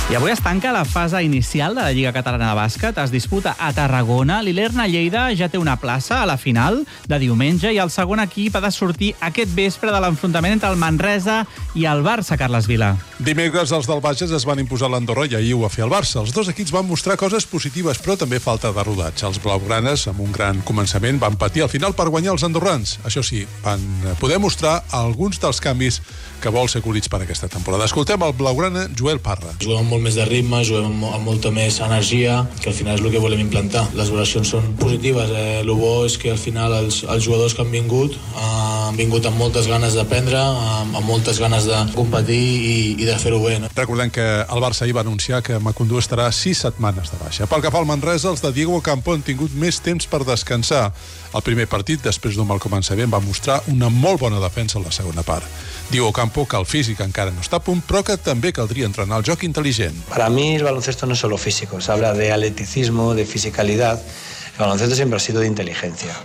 I avui es tanca la fase inicial de la Lliga Catalana de Bàsquet. Es disputa a Tarragona. L'Ilerna Lleida ja té una plaça a la final de diumenge i el segon equip ha de sortir aquest vespre de l'enfrontament entre el Manresa i el Barça, Carles Vila. Dimecres els del Bages es van imposar a l'Andorra i ahir ho va fer el Barça. Els dos equips van mostrar coses positives, però també falta de rodatge. Els blaugranes, amb un gran començament, van patir al final per guanyar els andorrans. Això sí, van poder mostrar alguns dels canvis que vol ser collits per aquesta temporada. Escoltem el blaugrana Joel Parra. Juguem amb molt més de ritme, juguem amb molta més energia, que al final és el que volem implantar. Les valoracions són positives. El bo és que al final els jugadors que han vingut amb moltes ganes d'aprendre, amb moltes ganes de competir i de fer-ho bé. Recordem que el Barça ahir va anunciar que Macundú estarà 6 setmanes de baixa. Pel que fa al Manresa, els de Diego Campo han tingut més temps per descansar. El primer partit, després d'un mal començament, va mostrar una molt bona defensa en la segona part. Diego Campo, que el físic encara no està a punt, però que també caldria entrenar el joc intel·ligent. Para mí el baloncesto no es solo físico, se habla de atleticismo, de fisicalidad. El baloncesto siempre ha sido de inteligencia.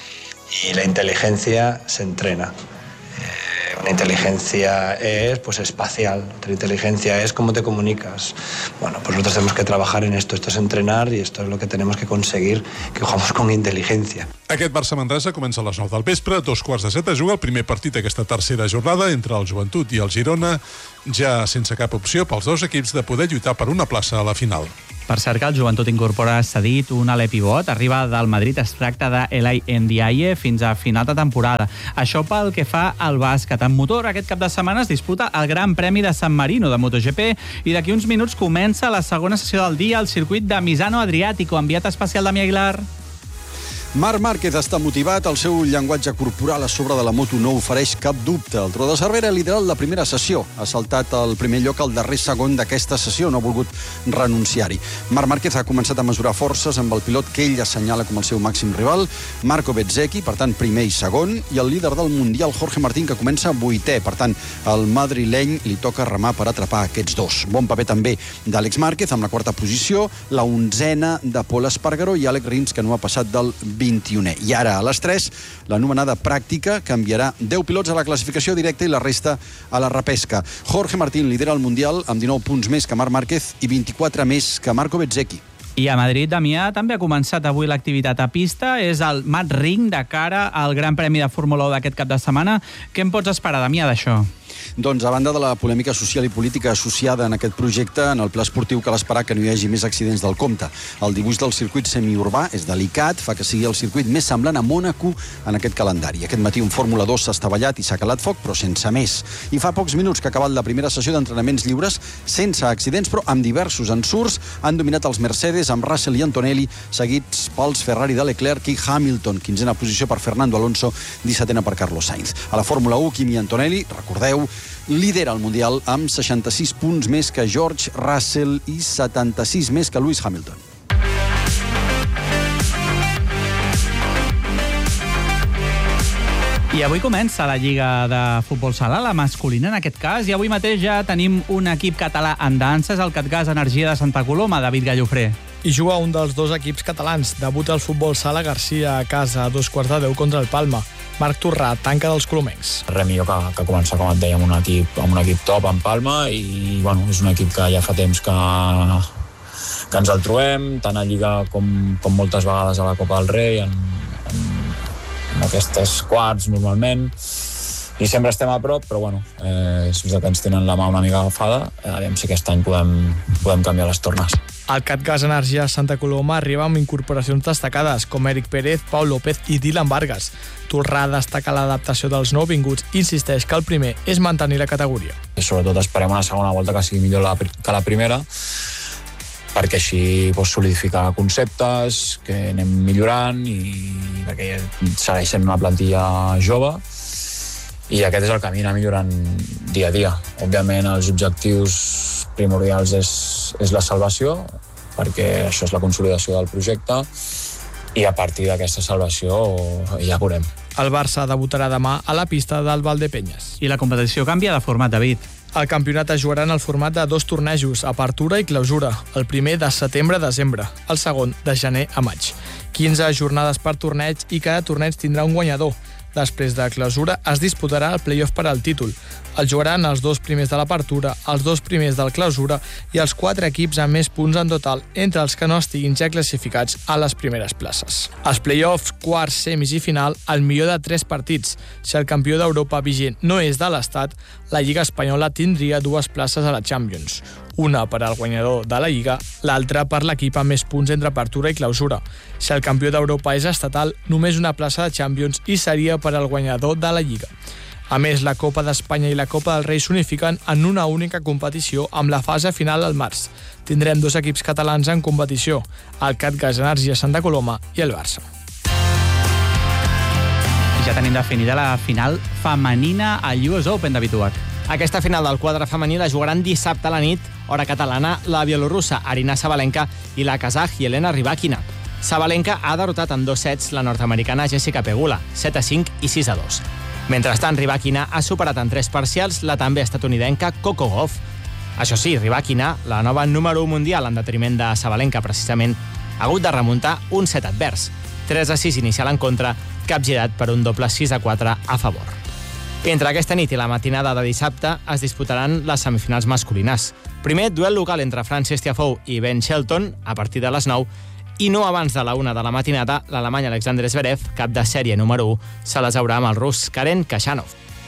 Y la inteligencia se entrena. Una inteligencia es espacial, otra inteligencia es cómo te comunicas. Bueno, pues nosotros tenemos que trabajar en esto es entrenar y esto es lo que tenemos que conseguir, que jugamos con inteligencia. Aquest Barça-Manresa comença a les 9 del vespre, 6:45 es juga el primer partit d'aquesta tercera jornada entre el Joventut i el Girona, ja sense cap opció pels dos equips de poder lluitar per una plaça a la final. Per cert, que el Joventut incorpora cedit un alè pivot, arriba del Madrid, es tracta d'Elai Ndiaye fins a final de temporada. Això pel que fa al bàsquet. En motor, aquest cap de setmana es disputa el Gran Premi de San Marino de MotoGP i d'aquí uns minuts comença la segona sessió del dia al circuit de Misano Adriàtico. Enviat especial Damià Aguilar. Marc Márquez està motivat, el seu llenguatge corporal a sobre de la moto no ofereix cap dubte. El Tro de Cervera ha liderat la primera sessió. Ha saltat al primer lloc al darrer segon d'aquesta sessió, no ha volgut renunciar-hi. Marc Márquez ha començat a mesurar forces amb el pilot que ell assenyala com el seu màxim rival, Marco Bezzecchi, per tant, primer i segon, i el líder del Mundial, Jorge Martín, que comença 8è. Per tant, al madrileny li toca remar per atrapar aquests dos. Bon paper també d'Àlex Márquez, amb la quarta posició, la 11a de Pol Espargaró i Àlex Rins, que no ha passat del 21è. I ara, a les 3, l'anomenada pràctica canviarà 10 pilots a la classificació directa i la resta a la repesca. Jorge Martín lidera el Mundial amb 19 punts més que Marc Márquez i 24 més que Marco Bezzecchi. I a Madrid, Damià, també ha començat avui l'activitat a pista. És el Mat Ring de cara al Gran Premi de Fórmula 1 d'aquest cap de setmana. Què en pots esperar, Damià, d'això? Doncs, a banda de la polèmica social i política associada en aquest projecte, en el pla esportiu cal esperar que no hi hagi més accidents del compte. El dibuix del circuit semiurbà és delicat, fa que sigui el circuit més semblant a Mònaco en aquest calendari. Aquest matí un Fórmula 2 s'ha estavellat i s'ha calat foc, però sense més. I fa pocs minuts que ha acabat la primera sessió d'entrenaments lliures, sense accidents, però amb diversos ensurts. Han dominat els Mercedes amb Russell i Antonelli, seguits pels Ferrari de Leclerc i Hamilton. 15a posició per Fernando Alonso, 17a per Carlos Sainz. A la Fórmula 1, Kimi Antonelli, recordeu, lidera el Mundial amb 66 punts més que George Russell i 76 més que Lewis Hamilton. I avui comença la Lliga de Futbol Sala, la masculina en aquest cas, i avui mateix ja tenim un equip català en dansa, és el Catgas Energia de Santa Coloma, David Gallofré. I juga un dels dos equips catalans. Debuta el Futbol Sala Garcia a casa a 2:15 contra el Palma. Marc Torrà, tanca dels colomencs. Res millor que començar, com et deia, amb un equip top en Palma i és un equip que ja fa temps que ens el trobem, tant a Lliga com moltes vegades a la Copa del Rei, en aquestes quarts normalment, i sempre estem a prop, però és veritat que ens tenen la mà una mica agafada. Aviam si aquest any podem canviar les tornes. El Catgas Energia Santa Coloma arriba amb incorporacions destacades, com Eric Pérez, Pau López i Dylan Vargas. Torrà destaca l'adaptació dels nouvinguts i insisteix que el primer és mantenir la categoria. Sobretot esperem una segona volta que sigui millor que la primera, perquè així solidificar conceptes, que anem millorant i perquè segueix sent una plantilla jove i aquest és el camí, anar millorant dia a dia. Òbviament els objectius primordials és la salvació, perquè això és la consolidació del projecte i a partir d'aquesta salvació ja veurem. El Barça debutarà demà a la pista del Valdepeñas. I la competició canvia de format, David. El campionat es jugarà en el format de 2 tornejos, apertura i clausura. El primer de setembre a desembre, el segon de gener a maig. 15 jornades per torneig i cada torneig tindrà un guanyador. Després de clausura es disputarà el play-off per al títol. El jugaran els 2 primers de l'apertura, els 2 primers del clausura i els 4 equips amb més punts en total entre els que no estiguin ja classificats a les primeres places. Els play-offs, quarts, semis i final, el millor de 3 partits. Si el campió d'Europa vigent no és de l'Estat, la Lliga Espanyola tindria 2 places a la Champions. Una per al guanyador de la Lliga, l'altra per l'equip amb més punts entre apertura i clausura. Si el campió d'Europa és estatal, només una plaça de Champions i seria per al guanyador de la Lliga. A més, la Copa d'Espanya i la Copa del Rei s'unifiquen en una única competició amb la fase final al març. Tindrem 2 equips catalans en competició, el CatGas Energia Santa Coloma i el Barça. Ja tenim definida la final femenina al US Open de Bituac. Aquesta final del quadre femení la jugaran dissabte a la nit, hora catalana, la bielorussa Arina Sabalenka i la kazaj Yelena Rybakina. Sabalenka ha derrotat en 2 sets la nord-americana Jessica Pegula, 7-5 i 6-2. Mentrestant, Rybakina ha superat en 3 parcials la també estatunidenca Coco Gauff. Això sí, Rybakina, la nova número 1 mundial en detriment de Sabalenka precisament, ha hagut de remuntar un set advers. 3-6 inicial en contra, capgirat per un doble 6-4 a favor. Entre aquesta nit i la matinada de dissabte es disputaran les semifinals masculines. Primer, duel local entre Frances Tiafoe i Ben Shelton a partir de les 9, i no abans de la 1 de la matinada, l'alemany Alexander Zverev, cap de sèrie número 1, se les haurà amb el rus Karen Khachanov.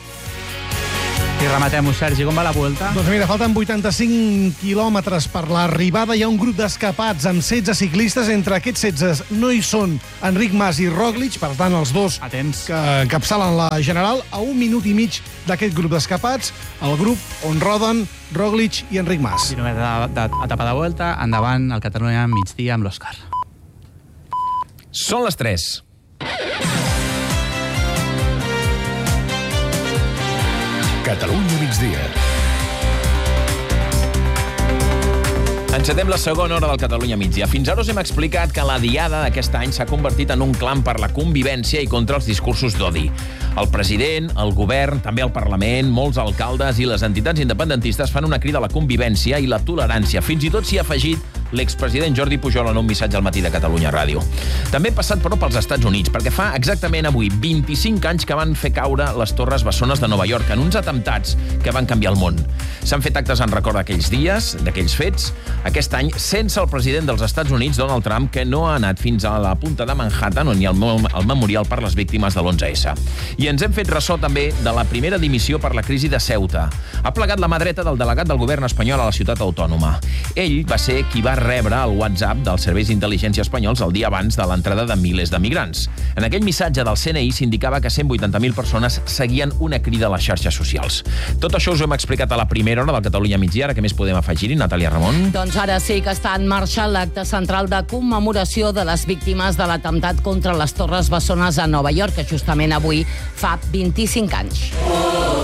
I rematem-ho, Sergi, com va la Vuelta? Doncs mira, falten 85 quilòmetres per l'arribada. Hi ha un grup d'escapats amb 16 ciclistes. Entre aquests 16 no hi són Enric Mas i Roglic, per tant, els dos Atents. que encapçalen la general. A 1 minut i mig d'aquest grup d'escapats, el grup on roden Roglic i Enric Mas. Quilòmetre d'etapa de Vuelta, endavant el Catalunya migdia amb l'Òscar. Són les 3. Catalunya migdia. Encetem la segona hora del Catalunya migdia. Fins ara us hem explicat que la diada d'aquest any s'ha convertit en un clam per la convivència i contra els discursos d'odi. El president, el govern, també el Parlament, molts alcaldes i les entitats independentistes fan una crida a la convivència i la tolerància. Fins i tot s'hi ha afegit l'expresident Jordi Pujol en un missatge al matí de Catalunya Ràdio. També hem passat, però, pels Estats Units, perquè fa exactament avui 25 anys que van fer caure les Torres Bessones de Nova York en uns atemptats que van canviar el món. S'han fet actes en record d'aquells dies, d'aquells fets, aquest any sense el president dels Estats Units, Donald Trump, que no ha anat fins a la punta de Manhattan, on hi ha el memorial per les víctimes de l'11S. I ens hem fet ressò també de la primera dimissió per la crisi de Ceuta. Ha plegat la mà dreta del delegat del govern espanyol a la ciutat autònoma. Ell va ser qui va rebre el WhatsApp dels serveis d'intel·ligència espanyols el dia abans de l'entrada de milers de migrants. En aquell missatge del CNI s'indicava que 180.000 persones seguien una crida a les xarxes socials. Tot això us ho hem explicat a la primera hora del Catalunya migdia. Ara què més podem afegir-hi, Natàlia Ramon? Doncs ara sí que està en marxa l'acte central de commemoració de les víctimes de l'atemptat contra les Torres Bessones a Nova York, que justament avui fa 25 anys. Oh,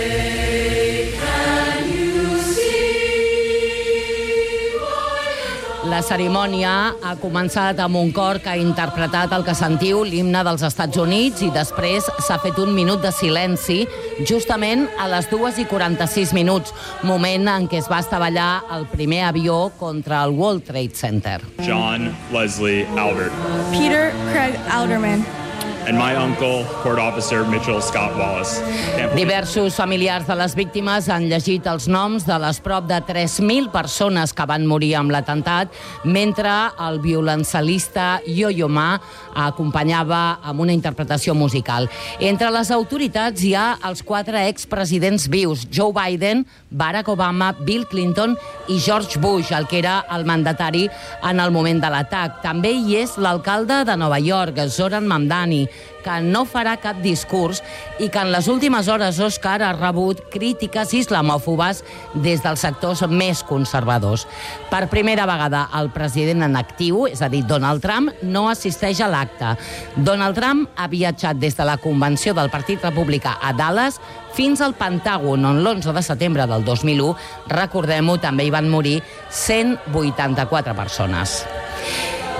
la cerimònia ha començat amb un cor que ha interpretat el que sentiu, l'himne dels Estats Units, i després s'ha fet un minut de silenci, justament a les 2:46, moment en què es va estavellar el primer avió contra el World Trade Center. John Leslie Albert. Peter Craig Alderman. And my uncle, Court Officer Mitchell Scott Wallace. Diversos familiars de les víctimes han llegit els noms de les prop de 3.000 persones que van morir amb l'atemptat, mentre el violoncel·lista Yo-Yo Ma acompanyava amb una interpretació musical. Entre les autoritats hi ha els 4 expresidents vius, Joe Biden, Barack Obama, Bill Clinton i George Bush, el que era el mandatari en el moment de l'atac. També hi és l'alcalde de Nova York, Zoran Mamdani, que no farà cap discurs i que en les últimes hores, Òscar, ha rebut crítiques islamòfobes des dels sectors més conservadors. Per primera vegada, el president en actiu, és a dir, Donald Trump, no assisteix a l'acte. Donald Trump ha viatjat des de la convenció del Partit Republicà a Dallas fins al Pentàgon, on l'11 de setembre del 2001, recordem-ho, també hi van morir 184 persones.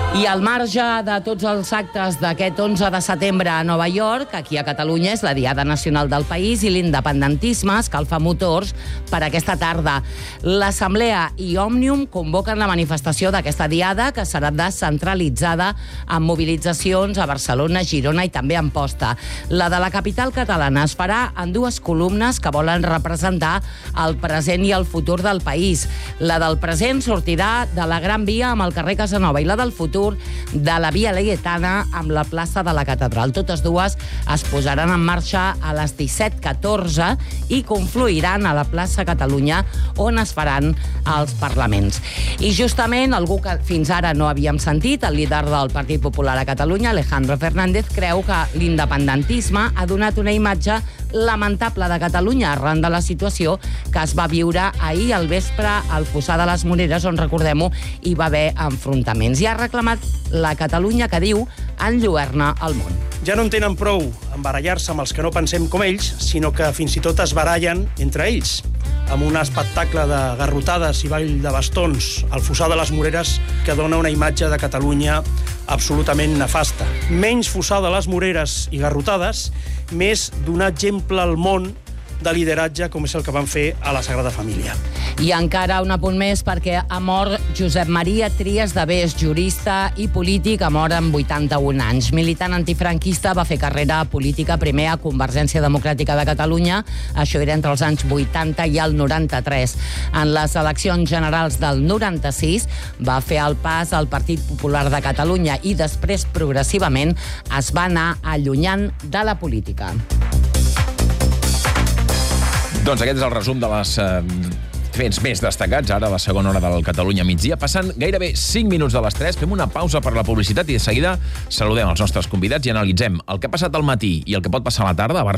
I al marge de tots els actes d'aquest 11 de setembre a Nova York, aquí a Catalunya és la Diada Nacional del País i l'independentisme escalfa motors per aquesta tarda. L'Assemblea i Òmnium convoquen la manifestació d'aquesta Diada, que serà descentralitzada amb mobilitzacions a Barcelona, Girona i també a Amposta. La de la capital catalana es farà en dues columnes que volen representar el present i el futur del país. La del present sortirà de la Gran Via amb el carrer Casanova i la del futur de la Via Laietana amb la plaça de la Catedral. Totes dues es posaran en marxa a les 17:14 i confluiran a la plaça Catalunya, on es faran els parlaments. I justament algú que fins ara no havíem sentit, el líder del Partit Popular a Catalunya, Alejandro Fernández, creu que l'independentisme ha donat una imatge lamentable de Catalunya arran de la situació que es va viure ahir al vespre al Fossar de les Moreres, on, recordem-ho, hi va haver enfrontaments. I ha reclamat la Catalunya que diu enlluerna el món. Ja no en tenen prou en barallar-se amb els que no pensem com ells, sinó que fins i tot es barallen entre ells, amb un espectacle de garrotades i ball de bastons al Fossar de les Moreres que dona una imatge de Catalunya absolutament nefasta. Menys Fossar de les Moreres i garrotades, més donar exemple al món de lideratge com és el que van fer a la Sagrada Família. I encara un apunt més, perquè ha mort Josep Maria Trias de Bes, jurista i polític, ha mort amb 81 anys. Militant antifranquista, va fer carrera política primer a Convergència Democràtica de Catalunya, això era entre els anys 80 i el 93. En les eleccions generals del 96 va fer el pas al Partit Popular de Catalunya i després, progressivament, es va anar allunyant de la política. Doncs aquest és el resum de les fets més destacats, ara a la segona hora del Catalunya migdia. Passant gairebé 5 minuts de les 3, fem una pausa per la publicitat i de seguida saludem els nostres convidats i analitzem el que ha passat al matí i el que pot passar a la tarda a Barcelona.